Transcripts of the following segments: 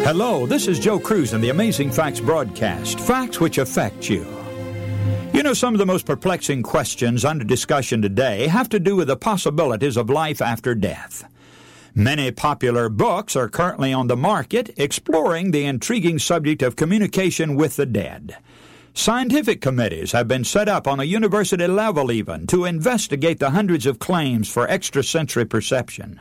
Hello, this is Joe Cruz in the Amazing Facts broadcast, facts which affect you. You know, some of the most perplexing questions under discussion today have to do with the possibilities of life after death. Many popular books are currently on the market exploring the intriguing subject of communication with the dead. Scientific committees have been set up on a university level even to investigate the hundreds of claims for extrasensory perception.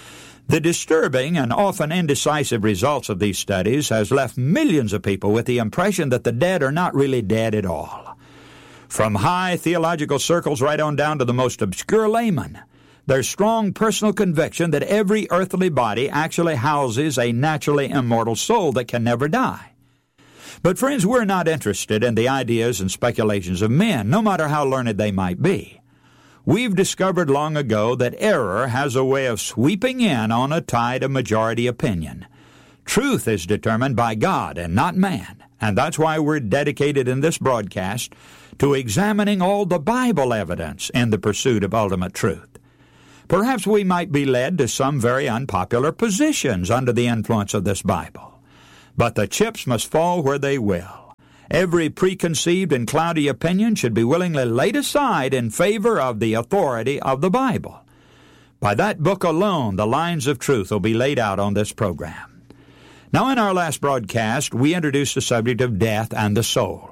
The disturbing and often indecisive results of these studies has left millions of people with the impression that the dead are not really dead at all. From high theological circles right on down to the most obscure layman, there's strong personal conviction that every earthly body actually houses a naturally immortal soul that can never die. But friends, we're not interested in the ideas and speculations of men, no matter how learned they might be. We've discovered long ago that error has a way of sweeping in on a tide of majority opinion. Truth is determined by God and not man, and that's why we're dedicated in this broadcast to examining all the Bible evidence in the pursuit of ultimate truth. Perhaps we might be led to some very unpopular positions under the influence of this Bible. But the chips must fall where they will. Every preconceived and cloudy opinion should be willingly laid aside in favor of the authority of the Bible. By that book alone, the lines of truth will be laid out on this program. Now, in our last broadcast, we introduced the subject of death and the soul.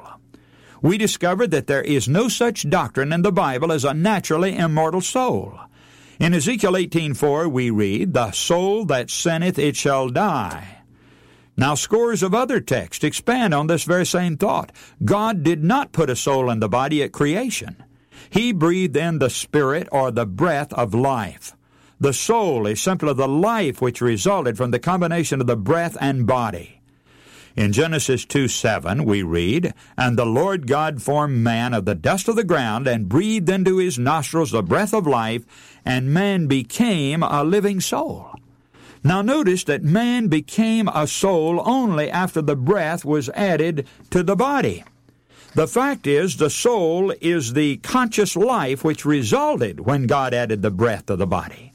We discovered that there is no such doctrine in the Bible as a naturally immortal soul. In Ezekiel 18:4, we read, "The soul that sinneth, it shall die." Now, scores of other texts expand on this very same thought. God did not put a soul in the body at creation. He breathed in the spirit or the breath of life. The soul is simply the life which resulted from the combination of the breath and body. In Genesis 2:7, we read, "And the Lord God formed man of the dust of the ground and breathed into his nostrils the breath of life, and man became a living soul." Now notice that man became a soul only after the breath was added to the body. The fact is, the soul is the conscious life which resulted when God added the breath to the body.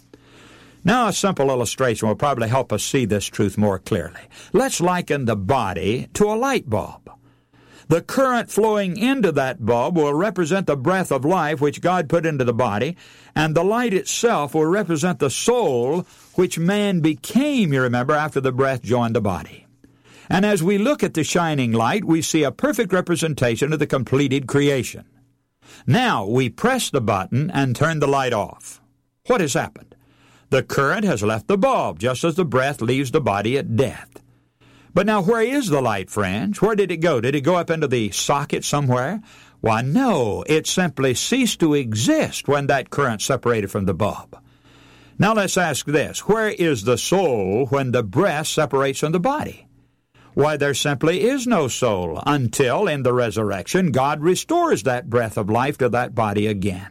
Now a simple illustration will probably help us see this truth more clearly. Let's liken the body to a light bulb. The current flowing into that bulb will represent the breath of life which God put into the body, and the light itself will represent the soul which man became, you remember, after the breath joined the body. And as we look at the shining light, we see a perfect representation of the completed creation. Now we press the button and turn the light off. What has happened? The current has left the bulb, just as the breath leaves the body at death. But now where is the light, friends? Where did it go? Did it go up into the socket somewhere? Why, no, it simply ceased to exist when that current separated from the bulb. Now let's ask this. Where is the soul when the breath separates from the body? Why, there simply is no soul until, in the resurrection, God restores that breath of life to that body again.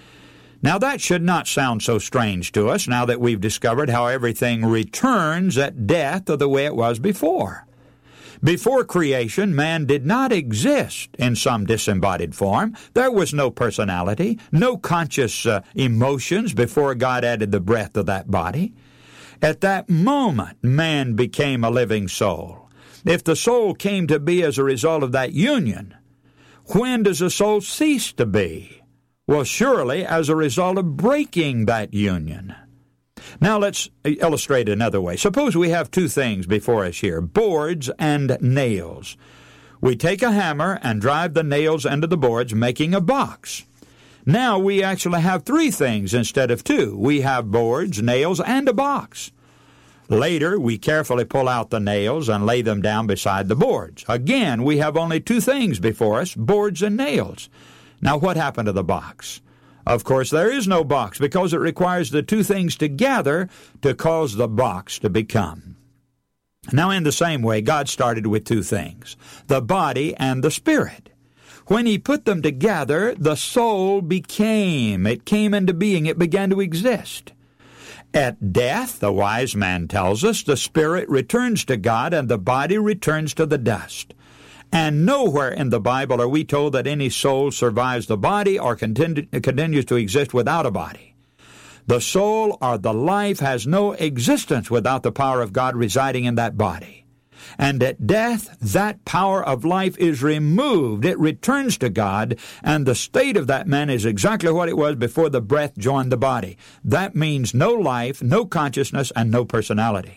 Now that should not sound so strange to us now that we've discovered how everything returns at death to the way it was before. Before creation, man did not exist in some disembodied form. There was no personality, no conscious emotions before God added the breath to that body. At that moment, man became a living soul. If the soul came to be as a result of that union, when does the soul cease to be? Well, surely as a result of breaking that union. Now let's illustrate another way. Suppose we have two things before us here, boards and nails. We take a hammer and drive the nails into the boards, making a box. Now we actually have three things instead of two. We have boards, nails, and a box. Later, we carefully pull out the nails and lay them down beside the boards. Again, we have only two things before us, boards and nails. Now, what happened to the box? Of course, there is no box because it requires the two things together to cause the box to become. Now, in the same way, God started with two things, the body and the spirit. When he put them together, the soul became. It came into being. It began to exist. At death, the wise man tells us, the spirit returns to God and the body returns to the dust. And nowhere in the Bible are we told that any soul survives the body or continues to exist without a body. The soul or the life has no existence without the power of God residing in that body. And at death, that power of life is removed. It returns to God, and the state of that man is exactly what it was before the breath joined the body. That means no life, no consciousness, and no personality.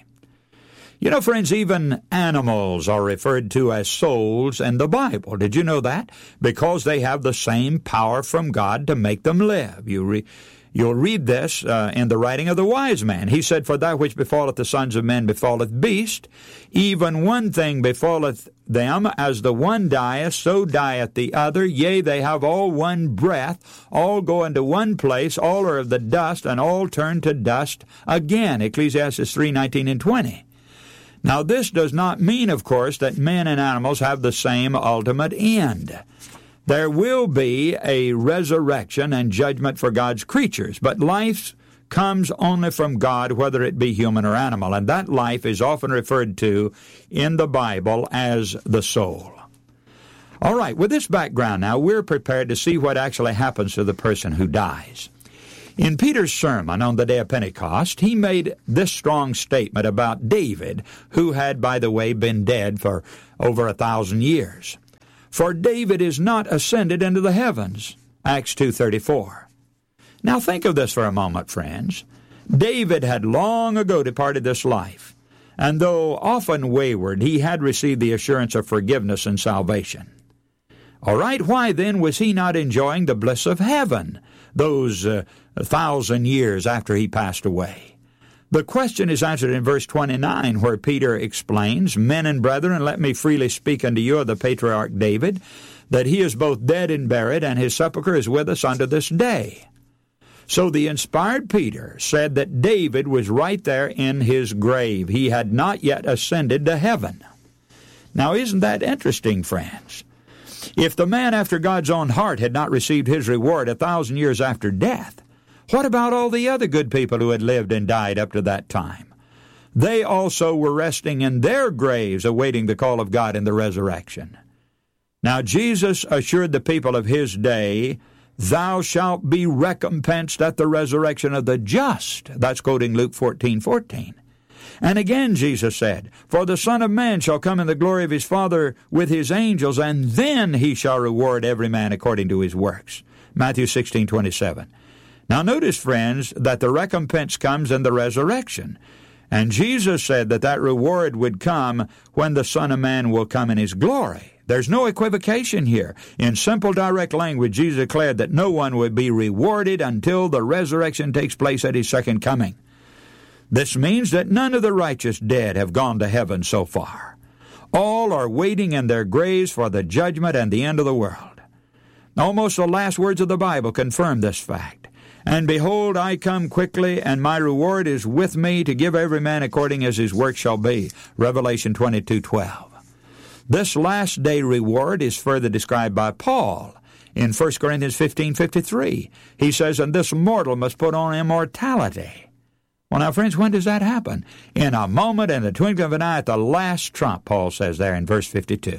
You know, friends, even animals are referred to as souls in the Bible. Did you know that? Because they have the same power from God to make them live. You'll read this in the writing of the wise man. He said, "For that which befalleth the sons of men befalleth beast, even one thing befalleth them, as the one dieth, so dieth the other. Yea, they have all one breath, all go into one place, all are of the dust, and all turn to dust again." Ecclesiastes 3:19 and 20. Now, this does not mean, of course, that men and animals have the same ultimate end. There will be a resurrection and judgment for God's creatures, but life comes only from God, whether it be human or animal, and that life is often referred to in the Bible as the soul. All right, with this background now, we're prepared to see what actually happens to the person who dies. In Peter's sermon on the day of Pentecost, he made this strong statement about David, who had, by the way, been dead for over 1,000 years. "For David is not ascended into the heavens," Acts 2:34. Now think of this for a moment, friends. David had long ago departed this life, and though often wayward, he had received the assurance of forgiveness and salvation. All right, why then was he not enjoying the bliss of heaven those 1,000 years after he passed away? The question is answered in verse 29, where Peter explains, "Men and brethren, let me freely speak unto you of the patriarch David, that he is both dead and buried, and his sepulchre is with us unto this day." So the inspired Peter said that David was right there in his grave. He had not yet ascended to heaven. Now, isn't that interesting, friends? If the man after God's own heart had not received his reward 1,000 years after death, what about all the other good people who had lived and died up to that time? They also were resting in their graves, awaiting the call of God in the resurrection. Now Jesus assured the people of his day, "Thou shalt be recompensed at the resurrection of the just." That's quoting Luke 14:14. And again Jesus said, "For the Son of Man shall come in the glory of his Father with his angels, and then he shall reward every man according to his works." Matthew 16:27. Now notice, friends, that the recompense comes in the resurrection. And Jesus said that that reward would come when the Son of Man will come in his glory. There's no equivocation here. In simple, direct language, Jesus declared that no one would be rewarded until the resurrection takes place at his second coming. This means that none of the righteous dead have gone to heaven so far. All are waiting in their graves for the judgment and the end of the world. Almost the last words of the Bible confirm this fact. "And behold, I come quickly, and my reward is with me to give every man according as his work shall be." Revelation 22:12. This last day reward is further described by Paul in 1 Corinthians 15:53. He says, "And this mortal must put on immortality." Well, now, friends, when does that happen? In a moment, in the twinkling of an eye, at the last trump, Paul says there in verse 52.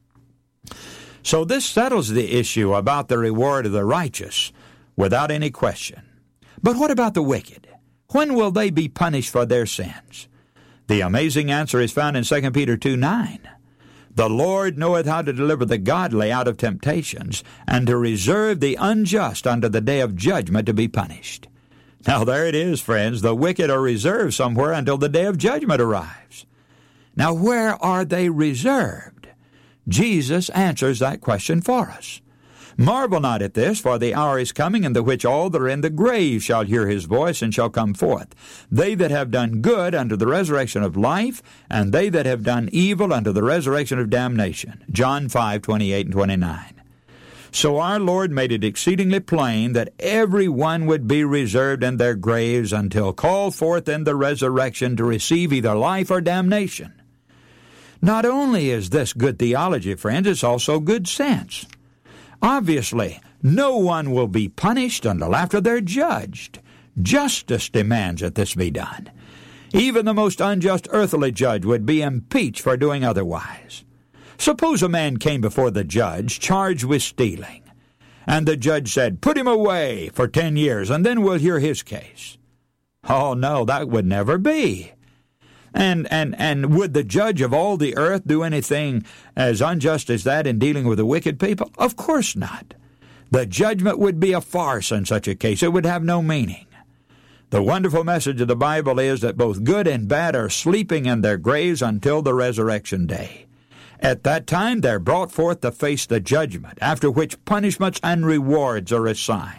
So this settles the issue about the reward of the righteous without any question. But what about the wicked? When will they be punished for their sins? The amazing answer is found in 2 Peter 2:9. "The Lord knoweth how to deliver the godly out of temptations, and to reserve the unjust unto the day of judgment to be punished." Now there it is, friends. The wicked are reserved somewhere until the day of judgment arrives. Now where are they reserved? Jesus answers that question for us. "Marvel not at this, for the hour is coming in the which all that are in the grave shall hear his voice, and shall come forth. They that have done good unto the resurrection of life, and they that have done evil unto the resurrection of damnation." John 5:28 and 29. So our Lord made it exceedingly plain that every one would be reserved in their graves until called forth in the resurrection to receive either life or damnation. Not only is this good theology, friends, it's also good sense. Obviously, no one will be punished until after they're judged. Justice demands that this be done. Even the most unjust earthly judge would be impeached for doing otherwise. Suppose a man came before the judge charged with stealing, and the judge said, "Put him away for 10 years, and then we'll hear his case." Oh, no, that would never be. And would the judge of all the earth do anything as unjust as that in dealing with the wicked people? Of course not. The judgment would be a farce in such a case. It would have no meaning. The wonderful message of the Bible is that both good and bad are sleeping in their graves until the resurrection day. At that time they're brought forth to face the judgment, after which punishments and rewards are assigned.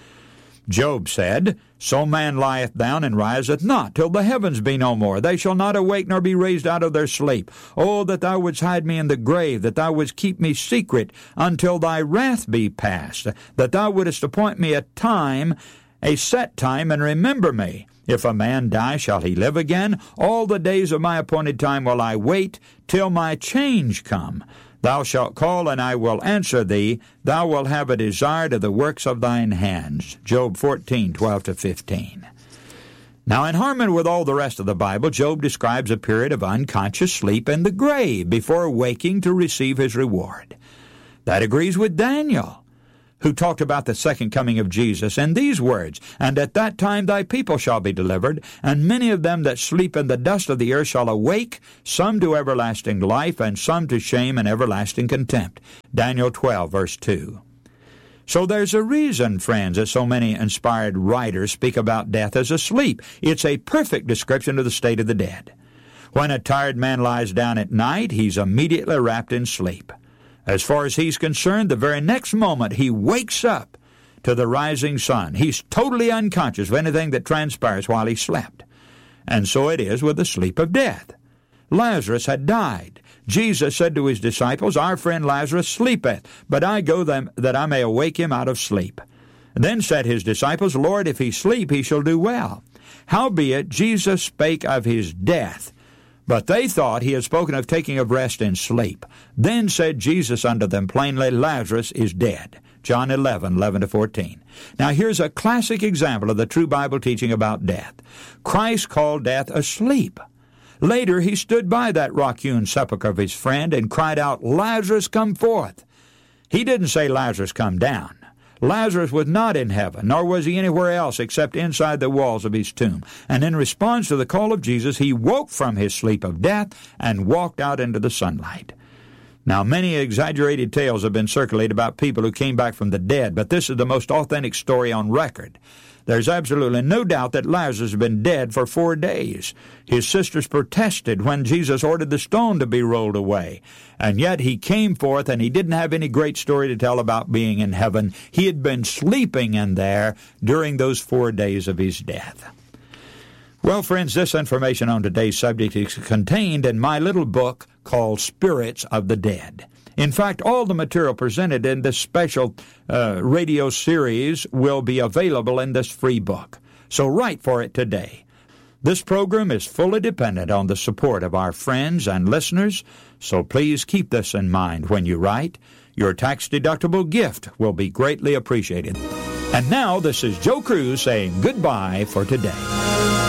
Job said, So man lieth down and riseth not, till the heavens be no more. They shall not awake nor be raised out of their sleep. Oh, that thou wouldst hide me in the grave, that thou wouldst keep me secret until thy wrath be past, that thou wouldst appoint me a time, a set time, and remember me. If a man die, shall he live again? All the days of my appointed time will I wait, till my change come. Thou shalt call, and I will answer thee. Thou wilt have a desire to the works of thine hands. Job 14:12-15. Now, in harmony with all the rest of the Bible, Job describes a period of unconscious sleep in the grave before waking to receive his reward. That agrees with Daniel, who talked about the second coming of Jesus in these words, And at that time thy people shall be delivered, and many of them that sleep in the dust of the earth shall awake, some to everlasting life, and some to shame and everlasting contempt. Daniel 12, verse 2. So there's a reason, friends, that so many inspired writers speak about death as a sleep. It's a perfect description of the state of the dead. When a tired man lies down at night, he's immediately wrapped in sleep. As far as he's concerned, the very next moment he wakes up to the rising sun. He's totally unconscious of anything that transpires while he slept. And so it is with the sleep of death. Lazarus had died. Jesus said to his disciples, Our friend Lazarus sleepeth, but I go that I may awake him out of sleep. Then said his disciples, Lord, if he sleep, he shall do well. Howbeit Jesus spake of his death, but they thought he had spoken of taking of rest in sleep. Then said Jesus unto them plainly, Lazarus is dead. John 11:11-14. Now here's a classic example of the true Bible teaching about death. Christ called death asleep. Later he stood by that rock-hewn sepulchre of his friend and cried out, Lazarus, come forth. He didn't say, Lazarus, come down. Lazarus was not in heaven, nor was he anywhere else except inside the walls of his tomb. And in response to the call of Jesus, he woke from his sleep of death and walked out into the sunlight. Now, many exaggerated tales have been circulated about people who came back from the dead, but this is the most authentic story on record. There's absolutely no doubt that Lazarus had been dead for 4 days. His sisters protested when Jesus ordered the stone to be rolled away. And yet he came forth, and he didn't have any great story to tell about being in heaven. He had been sleeping in there during those 4 days of his death. Well, friends, this information on today's subject is contained in my little book called Spirits of the Dead. In fact, all the material presented in this special radio series will be available in this free book. So write for it today. This program is fully dependent on the support of our friends and listeners, so please keep this in mind when you write. Your tax-deductible gift will be greatly appreciated. And now, this is Joe Cruz saying goodbye for today.